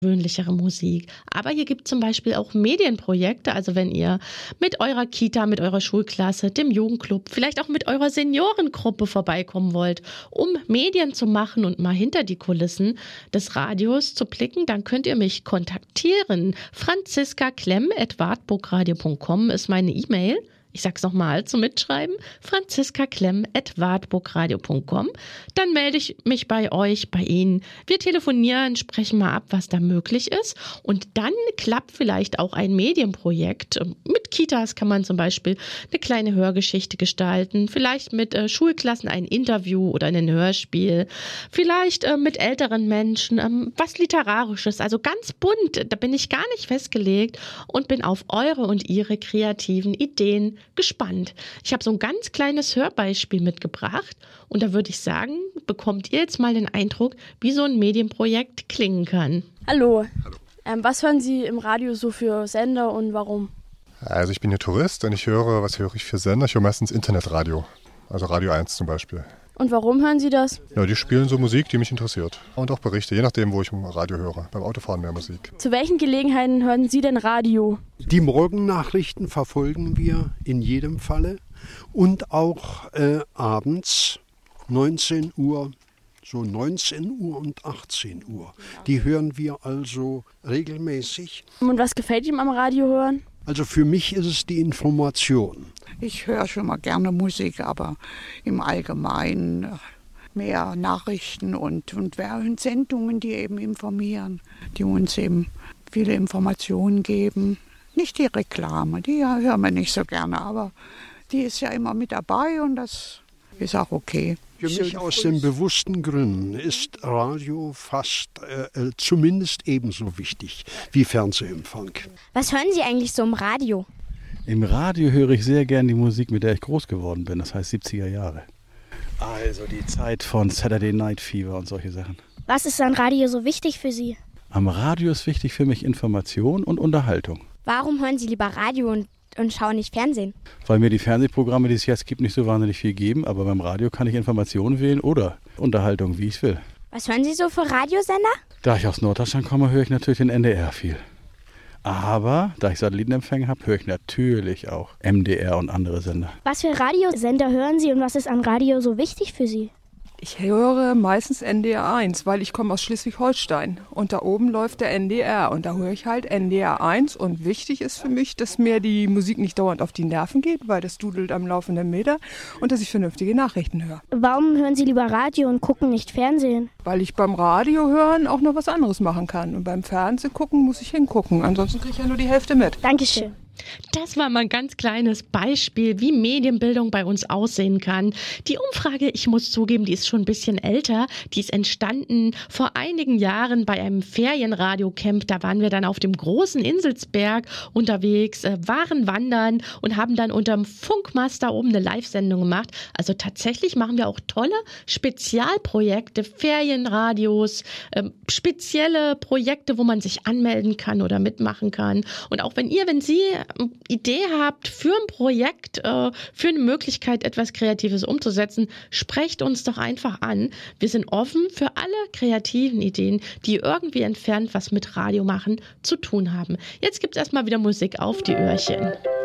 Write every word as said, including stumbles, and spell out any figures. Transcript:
Gewöhnlichere Musik. Aber hier gibt es zum Beispiel auch Medienprojekte, also wenn ihr mit eurer Kita, mit eurer Schulklasse, dem Jugendclub, vielleicht auch mit eurer Seniorengruppe vorbeikommen wollt, um Medien zu machen und mal hinter die Kulissen des Radios zu blicken, dann könnt ihr mich kontaktieren. franziska klemm at wartburgradio punkt com ist meine E-Mail. Ich sag's nochmal zum Mitschreiben, franziska klemm at wartburgradio punkt com. Dann melde ich mich bei euch, bei Ihnen. Wir telefonieren, sprechen mal ab, was da möglich ist. Und dann klappt vielleicht auch ein Medienprojekt. Mit Kitas kann man zum Beispiel eine kleine Hörgeschichte gestalten, vielleicht mit äh, Schulklassen ein Interview oder ein Hörspiel, vielleicht äh, mit älteren Menschen, ähm, was Literarisches, also ganz bunt. Da bin ich gar nicht festgelegt und bin auf eure und ihre kreativen Ideen gespannt. Ich habe so ein ganz kleines Hörbeispiel mitgebracht und da würde ich sagen, bekommt ihr jetzt mal den Eindruck, wie so ein Medienprojekt klingen kann. Hallo. Hallo. Ähm, was hören Sie im Radio so für Sender und warum? Also ich bin hier Tourist und ich höre, was höre ich für Sender? Ich höre meistens Internetradio, also Radio eins zum Beispiel. Und warum hören Sie das? Ja, die spielen so Musik, die mich interessiert. Und auch Berichte, je nachdem, wo ich im Radio höre. Beim Autofahren mehr Musik. Zu welchen Gelegenheiten hören Sie denn Radio? Die Morgennachrichten verfolgen wir in jedem Falle. Und auch äh, abends neunzehn Uhr, so neunzehn Uhr und achtzehn Uhr. Die hören wir also regelmäßig. Und was gefällt Ihnen am Radio hören? Also für mich ist es die Information. Ich höre schon mal gerne Musik, aber im Allgemeinen mehr Nachrichten und, und Sendungen, die eben informieren, die uns eben viele Informationen geben. Nicht die Reklame, die hören wir nicht so gerne, aber die ist ja immer mit dabei und das ist auch okay. Für mich aus den bewussten Gründen ist Radio fast äh, zumindest ebenso wichtig wie Fernsehempfang. Was hören Sie eigentlich so im Radio? Im Radio höre ich sehr gern die Musik, mit der ich groß geworden bin, das heißt siebziger Jahre. Also die Zeit von Saturday Night Fever und solche Sachen. Was ist an Radio so wichtig für Sie? Am Radio ist wichtig für mich Information und Unterhaltung. Warum hören Sie lieber Radio und, und schauen nicht Fernsehen? Weil mir die Fernsehprogramme, die es jetzt gibt, nicht so wahnsinnig viel geben, aber beim Radio kann ich Informationen wählen oder Unterhaltung, wie ich es will. Was hören Sie so für Radiosender? Da ich aus Norddeutschland komme, höre ich natürlich den N D R viel. Aber da ich Satellitenempfänger habe, höre ich natürlich auch M D R und andere Sender. Was für Radiosender hören Sie und was ist an Radio so wichtig für Sie? Ich höre meistens N D R eins, weil ich komme aus Schleswig-Holstein und da oben läuft der N D R und da höre ich halt N D R eins und wichtig ist für mich, dass mir die Musik nicht dauernd auf die Nerven geht, weil das dudelt am laufenden Meter und dass ich vernünftige Nachrichten höre. Warum hören Sie lieber Radio und gucken nicht Fernsehen? Weil ich beim Radio hören auch noch was anderes machen kann und beim Fernsehen gucken muss ich hingucken, ansonsten kriege ich ja nur die Hälfte mit. Dankeschön. Das war mal ein ganz kleines Beispiel, wie Medienbildung bei uns aussehen kann. Die Umfrage, ich muss zugeben, die ist schon ein bisschen älter. Die ist entstanden vor einigen Jahren bei einem Ferienradiocamp. Da waren wir dann auf dem großen Inselsberg unterwegs, äh, waren wandern und haben dann unterm Funkmast da oben eine Live-Sendung gemacht. Also tatsächlich machen wir auch tolle Spezialprojekte, Ferienradios, äh, spezielle Projekte, wo man sich anmelden kann oder mitmachen kann. Und auch wenn ihr, wenn Sie Idee habt für ein Projekt, äh, für eine Möglichkeit, etwas Kreatives umzusetzen, sprecht uns doch einfach an. Wir sind offen für alle kreativen Ideen, die irgendwie entfernt was mit Radio machen zu tun haben. Jetzt gibt es erstmal wieder Musik auf die Öhrchen.